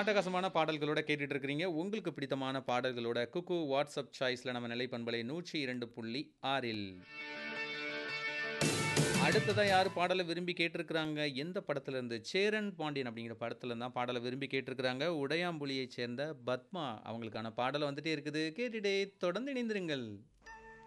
அட்டகாசமான பாடல்களோட கேட்டுட்டு இருக்கிறீங்க. உங்களுக்கு பிடித்தமான பாடல்களோட குக்கு வாட்ஸ்அப் சாய்ஸ்ல நம்ம நிலைப்பண்பலை 102.6ல். அடுத்ததா யாரு பாடல விரும்பி கேட்டிருக்கிறாங்க? எந்த படத்திலருந்து? சேரன் பாண்டியன் அப்படிங்கிற படத்திலருந்து தான் பாடல விரும்பி கேட்டிருக்கிறாங்க. உடையாம்புலியைச் சேர்ந்த பத்மா அவங்களுக்கான பாடல் வந்துட்டே இருக்குது. கேட்டுட்டே தொடர்ந்து இணைந்திருங்கள்.